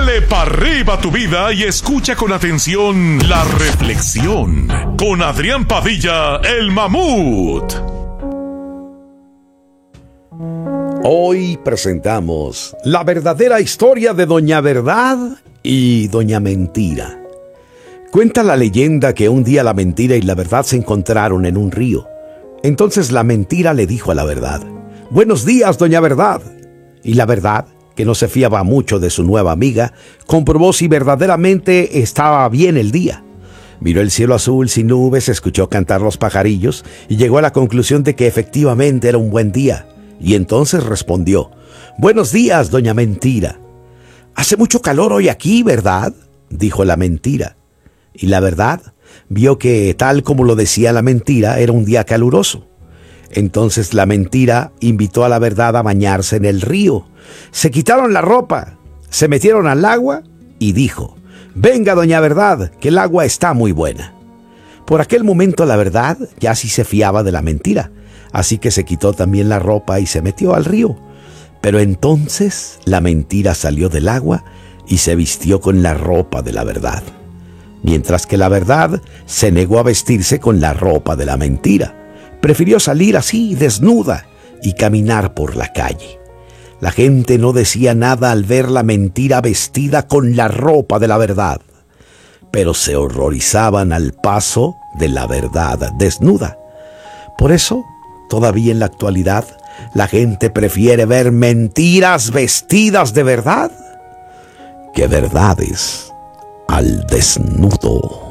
Dale pa' arriba tu vida y escucha con atención la reflexión con Adrián Padilla, el mamut. Hoy presentamos la verdadera historia de Doña Verdad y Doña Mentira. Cuenta la leyenda que un día la mentira y la verdad se encontraron en un río. Entonces la mentira le dijo a la verdad: «Buenos días, Doña Verdad». Y la verdad, que no se fiaba mucho de su nueva amiga, comprobó si verdaderamente estaba bien el día. Miró el cielo azul sin nubes, escuchó cantar los pajarillos y llegó a la conclusión de que efectivamente era un buen día. Y entonces respondió: «Buenos días, Doña Mentira». «Hace mucho calor hoy aquí, ¿verdad?», dijo la mentira. Y la verdad vio que, tal como lo decía la mentira, era un día caluroso. Entonces la mentira invitó a la verdad a bañarse en el río. Se quitaron la ropa, se metieron al agua y dijo: «Venga, Doña Verdad, que el agua está muy buena». Por aquel momento la verdad ya sí se fiaba de la mentira, así que se quitó también la ropa y se metió al río. Pero entonces la mentira salió del agua y se vistió con la ropa de la verdad, mientras que la verdad se negó a vestirse con la ropa de la mentira. Prefirió salir así, desnuda, y caminar por la calle. La gente no decía nada al ver la mentira vestida con la ropa de la verdad, pero se horrorizaban al paso de la verdad desnuda. Por eso, todavía en la actualidad, la gente prefiere ver mentiras vestidas de verdad que verdades al desnudo.